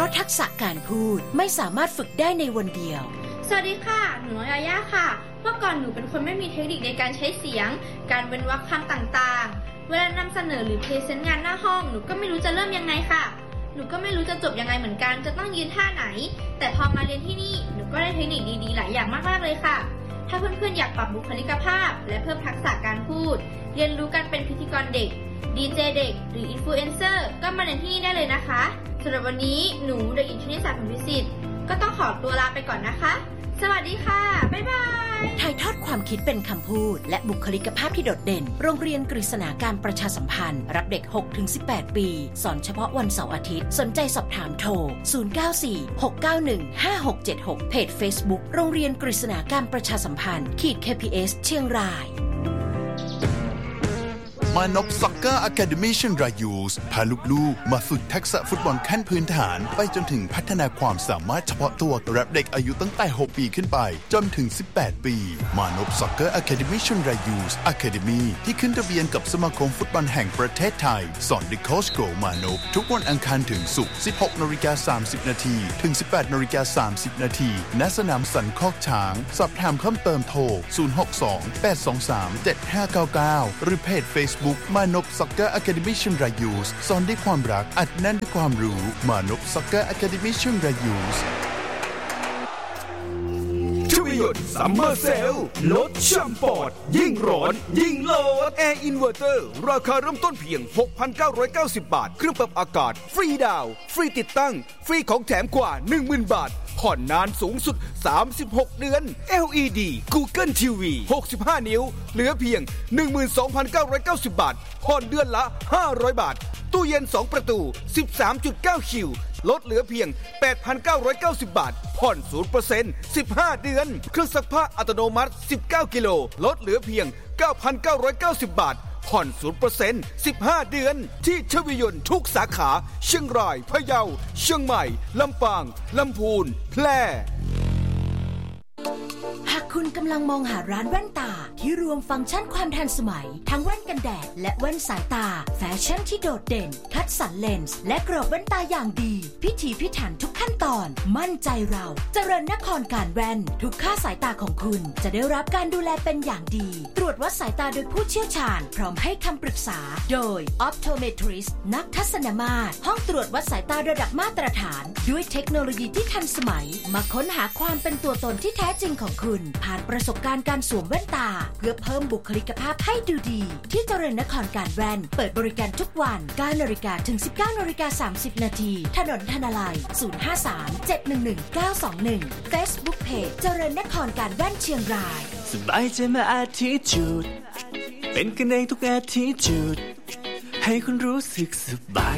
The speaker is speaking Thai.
ราะทักษะการพูดไม่สามารถฝึกได้ในวันเดียวสวัสดีค่ะหนูน้อยยาย่าค่ะเมื่อก่อนหนูเป็นคนไม่มีเทคนิคในการใช้เสียงการเว้นวรรคคำต่างๆเวลานำเสนอหรือพรีเซนต์งานหน้าห้องหนูก็ไม่รู้จะเริ่มยังไงค่ะหนูก็ไม่รู้จะจบยังไงเหมือนกันจะต้องยืนท่าไหนแต่พอมาเรียนที่นี่หนูก็ได้เทคนิคดีๆหลายอย่างมากๆเลยค่ะถ้าเพื่อนๆอยากปรับบุคลิกภาพและเพิ่มทักษะการพูดเรียนรู้การเป็นพิธีกรเด็กดีเจเด็กหรืออินฟลูเอนเซอร์ก็มาเรียนที่นี่ได้เลยนะคะสำหรับวันนี้หนูเด็กหญิงชนิสา ผลพิสิทธิ์ก็ต้องขอตัวลาไปก่อนนะคะสวัสดีค่ะบ๊ายบายถ่ายทอดความคิดเป็นคำพูดและบุคลิกภาพที่โดดเด่นโรงเรียนกฤษณาการประชาสัมพันธ์รับเด็ก 6-18 ปีสอนเฉพาะวันเสาร์อาทิตย์สนใจสอบถามโทร 0946915676 เพจ Facebook โรงเรียนกฤษณาการประชาสัมพันธ์ KPS เชียงรายมานพซ็อกเกอร์อะคาเดมี่เชียงรายยูสพาลูกๆมาฝึกทักษะฟุตบอลขั้นพื้นฐานไปจนถึงพัฒนาความสามารถเฉพาะตัวรับเด็กอายุตั้งแต่ 6 ปีขึ้นไปจนถึง 18 ปีมานพซ็อกเกอร์อะคาเดมี่เชียงรายยูสอะคาเดมี่ที่ขึ้นทะเบียนกับสมาคมฟุตบอลแห่งประเทศไทยสอนเด็กโค้ชโกมานพทุกวันอังคารถึงศุกร์ 16:30 น. ถึง 18:30 น. ณ สนามสันคอกช้างสอบถามเพิ่มเติมโทร 062-823-7599 หรือเพจ Facebook มานพซ็อกเกอร์อะคาเดมี่เชียงรายยูสสอนด้วยความรักอัดแน่นด้วยความรู้มานพซ็อกเกอร์อะคาเดมี่เชียงรายยูสทวีหยดซัมเมอร์เซลลดช่ำปอดยิ่งร้อนยิ่งโหลดแอร์อินเวอร์เตอร์ราคาเริ่มต้นเพียง 6,990 บาทเครื่องปรับอากาศฟรีดาวฟรีติดตั้งฟรีของแถมกว่า 10,000 บาทผ่อนนานสูงสุด36เดือน LED Google TV 65 นิ้วเหลือเพียง 12,990 บาทผ่อนเดือนละ500 บาทตู้เย็น2ประตู 13.9 คิวลดเหลือเพียง 8,990 บาทผ่อน 0% 15 เดือนเครื่องซักผ้าอัตโนมัติ19กิโลลดเหลือเพียง 9,990 บาทผ่อน 0% 15 เดือนที่ชวิยนต์ทุกสาขาเชียงรายพะเยาเชียงใหม่ลำปางลำพูนแพร่หากคุณกำลังมองหาร้านแว่นตาที่รวมฟังก์ชันความทันสมัยทั้งแว่นกันแดดและแว่นสายตาแฟชั่นที่โดดเด่นคัดสรรเลนส์และกรอบแว่นตาอย่างดีพิถีพิถันทุกขั้นตอนมั่นใจเราเจริญนครการแว่นทุกค่าสายตาของคุณจะได้รับการดูแลเป็นอย่างดีตรวจวัดสายตาโดยผู้เชี่ยวชาญพร้อมให้คำปรึกษาโดย Optometrist นักทัศนมาตรห้องตรวจวัดสายตาระดับมาตรฐานด้วยเทคโนโลยีที่ทันสมัยมาค้นหาความเป็นตัวตนที่แท้จริงของคุณผ่านประสบการณ์การสวมแว่นตาเพื่อเพิ่มบุคลิกภาพให้ดูดีที่เจริญนครการแว่นเปิดบริการทุกวัน 9:00 น. ถึง 19:30 น. ถนนธนาลัย 053-711-921 Facebook Page เจริญนครการแว่นเชียงรายสบายใจมาอาทิตย์จุดเป็นกันเองทุกอาทิตย์จุดให้คุณรู้สึกสบาย